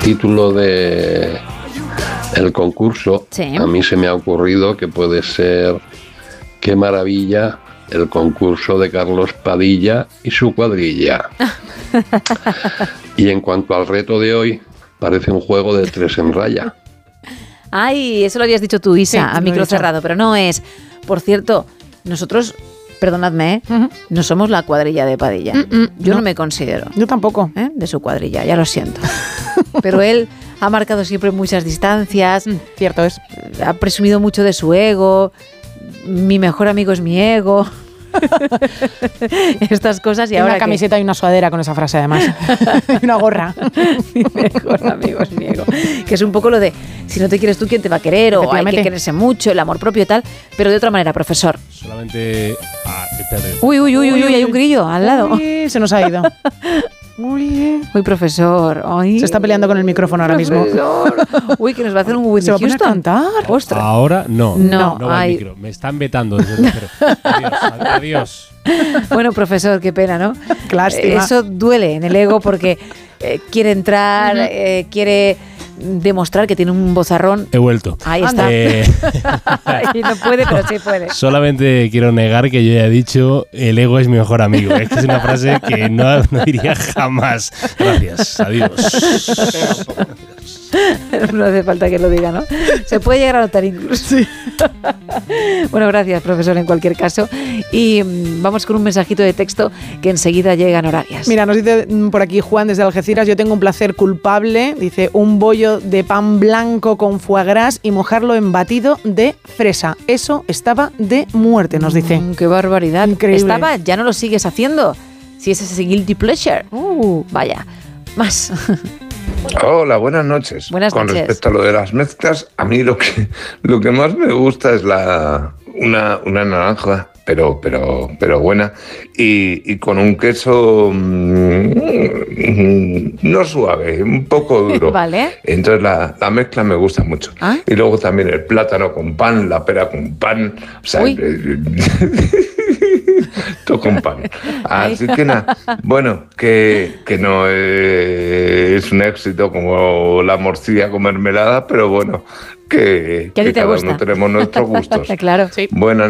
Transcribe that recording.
título de el concurso, Sí. a mí se me ha ocurrido que puede ser Qué maravilla el concurso de Carlos Padilla y su cuadrilla. Y en cuanto al reto de hoy, parece un juego de 3 en raya. Ay, eso lo habías dicho tú, Isa, Sí, a lo he micro dicho. cerrado, pero no es. Por cierto, nosotros, perdonadme, no somos la cuadrilla de Padilla. Yo no me considero Yo tampoco. de su cuadrilla, ya lo siento. Pero él ha marcado siempre muchas distancias, Cierto es. ha presumido mucho de su ego. Mi mejor amigo es mi ego. Estas cosas y Y ahora una camiseta y una sudadera con esa frase además. Y una gorra. mi mejor amigo es mi ego, que es un poco lo de si no te quieres tú, ¿quién te va a querer? O hay que Efectivamente. quererse mucho, el amor propio y tal, pero de otra manera, profesor. Solamente... espérate. Uy, hay un grillo al lado. Uy, se nos ha ido. Uy. Uy, profesor. Ay, Se está peleando con el micrófono ahora mismo. profesor. Uy, que nos va a hacer un Whitney Se va a poner a Houston. cantar. Ostras. Ahora no. No, No va ay. el micro. Me están vetando desde el micro. Adiós. Bueno, profesor, qué pena, ¿no? Qué lástima. Eso duele en el ego porque quiere entrar, quiere demostrar que tiene un vozarrón. He vuelto. Ahí está. Y no puede, pero sí puede. Solamente quiero negar que yo ya he dicho el ego es mi mejor amigo. Es que es una frase que no diría jamás. Gracias. Adiós. No hace falta que lo diga, ¿no? Se puede llegar a notar incluso. Sí. Bueno, gracias, profesor, en cualquier caso. Y vamos con un mensajito de texto que enseguida llega en horarias. Mira, nos dice por aquí Juan desde Algeciras, yo tengo un placer culpable, dice, un bollo de pan blanco con foie gras y mojarlo en batido de fresa. Eso estaba de muerte, nos dice. ¡Qué barbaridad! Increíble. Estaba, ya no lo sigues haciendo. Si es ese guilty pleasure. Vaya, más. Hola, buenas noches. Buenas Con noches. respecto a lo de las mezclas, a mí lo que más me gusta es una naranja, pero buena, y con un queso no suave, un poco duro. Vale. Entonces la mezcla me gusta mucho. ¿Ah? Y luego también el plátano con pan, la pera con pan, o sea, Uy. todo con pan. Así que nada, bueno, que no es un éxito como la morcilla con mermelada, pero bueno, que Que a ti te cada gusta. uno tenemos nuestros gustos. Claro. Buenas